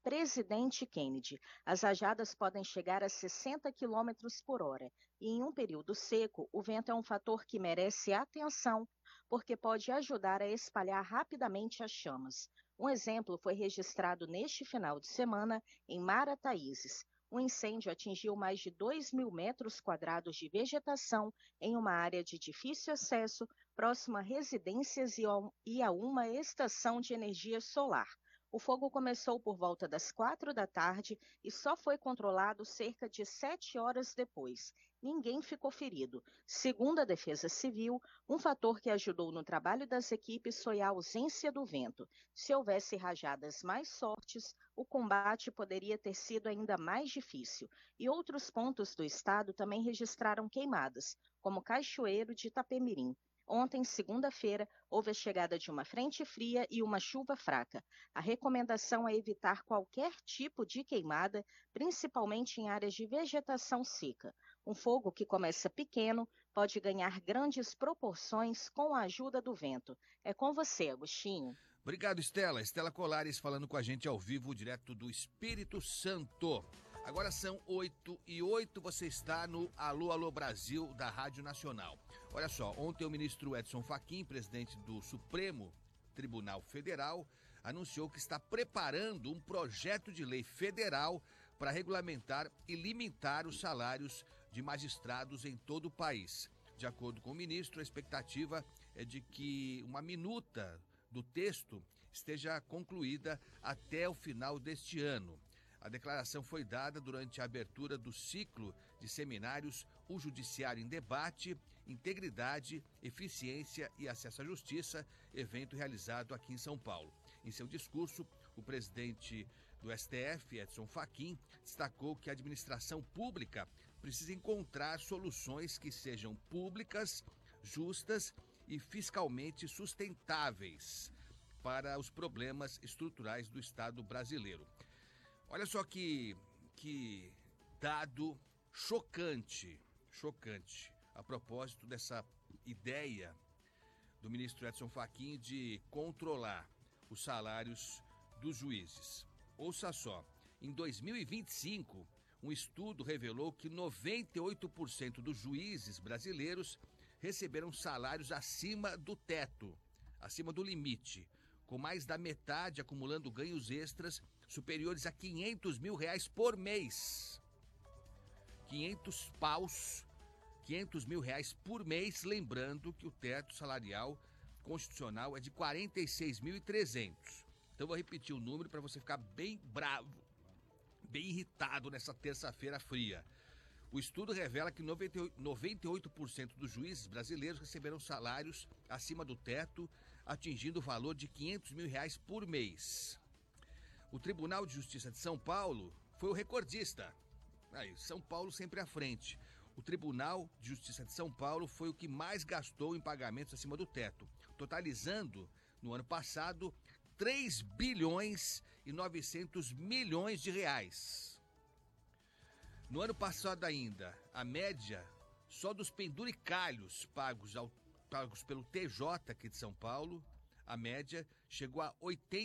Presidente Kennedy. As rajadas podem chegar a 60 quilômetros por hora. E em um período seco, o vento é um fator que merece atenção, porque pode ajudar a espalhar rapidamente as chamas. Um exemplo foi registrado neste final de semana em Marataízes. O incêndio atingiu mais de 2.000 metros quadrados de vegetação em uma área de difícil acesso, próxima a residências e a uma estação de energia solar. O fogo começou por volta das 4 da tarde e só foi controlado cerca de 7 horas depois. Ninguém ficou ferido. Segundo a Defesa Civil, um fator que ajudou no trabalho das equipes foi a ausência do vento. Se houvesse rajadas mais fortes, o combate poderia ter sido ainda mais difícil. E outros pontos do estado também registraram queimadas, como Cachoeiro de Itapemirim. Ontem, segunda-feira, houve a chegada de uma frente fria e uma chuva fraca. A recomendação é evitar qualquer tipo de queimada, principalmente em áreas de vegetação seca. Um fogo que começa pequeno pode ganhar grandes proporções com a ajuda do vento. É com você, Agostinho. Obrigado, Estela. Estela Colares falando com a gente ao vivo, direto do Espírito Santo. Agora são 8h08, você está no Alô, Alô Brasil da Rádio Nacional. Olha só, ontem o ministro Edson Fachin, presidente do Supremo Tribunal Federal, anunciou que está preparando um projeto de lei federal para regulamentar e limitar os salários de magistrados em todo o país. De acordo com o ministro, a expectativa é de que uma minuta do texto esteja concluída até o final deste ano. A declaração foi dada durante a abertura do ciclo de seminários O Judiciário em Debate, Integridade, Eficiência e Acesso à Justiça, evento realizado aqui em São Paulo. Em seu discurso, o presidente do STF, Edson Fachin, destacou que a administração pública precisa encontrar soluções que sejam públicas, justas e fiscalmente sustentáveis para os problemas estruturais do Estado brasileiro. Olha só que dado chocante a propósito dessa ideia do ministro Edson Fachin de controlar os salários dos juízes. Ouça só, em 2025, um estudo revelou que 98% dos juízes brasileiros receberam salários acima do teto, acima do limite, com mais da metade acumulando ganhos extras superiores a R$500 mil por mês. 500 mil reais por mês, lembrando que o teto salarial constitucional é de 46.300. Então vou repetir o número para você ficar bem bravo, bem irritado nessa terça-feira fria. O estudo revela que 98% dos juízes brasileiros receberam salários acima do teto, atingindo o valor de R$500 mil por mês. O Tribunal de Justiça de São Paulo foi o recordista. Aí, São Paulo sempre à frente. O Tribunal de Justiça de São Paulo foi o que mais gastou em pagamentos acima do teto, totalizando, no ano passado, 3 bilhões e 900 milhões de reais. No ano passado ainda, a média só dos penduricalhos pagos pelo TJ aqui de São Paulo, a média chegou a R$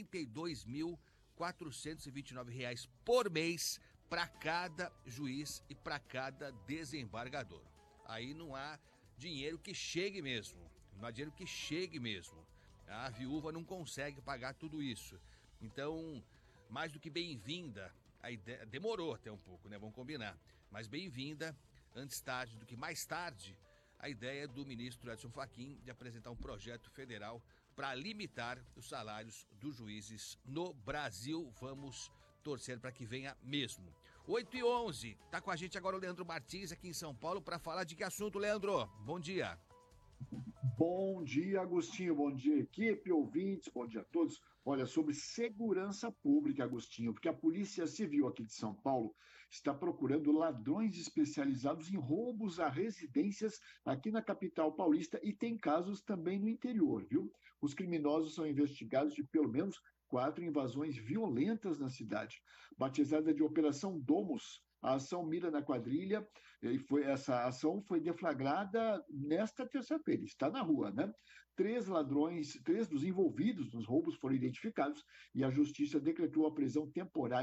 82.429 por mês para cada juiz e para cada desembargador. Aí não há dinheiro que chegue mesmo. Não há dinheiro que chegue mesmo. A viúva não consegue pagar tudo isso. Então, mais do que bem-vinda, a ideia demorou até um pouco, né? Vamos combinar. Mas bem-vinda, antes tarde do que mais tarde, a ideia do ministro Edson Fachin de apresentar um projeto federal para limitar os salários dos juízes no Brasil. Vamos torcer para que venha mesmo. 8h11, tá com a gente agora o Leandro Martins aqui em São Paulo para falar de que assunto, Leandro? Bom dia. Bom dia, Agostinho. Bom dia, equipe, ouvintes. Bom dia a todos. Olha, sobre segurança pública, Agostinho, porque a Polícia Civil aqui de São Paulo está procurando ladrões especializados em roubos a residências aqui na capital paulista e tem casos também no interior, viu? Os criminosos são investigados de pelo menos 4 invasões violentas na cidade. Batizada de Operação Domus, a ação mira na quadrilha, e essa ação foi deflagrada nesta terça-feira, está na rua, né? 3 dos envolvidos nos roubos foram identificados e a justiça decretou a prisão temporária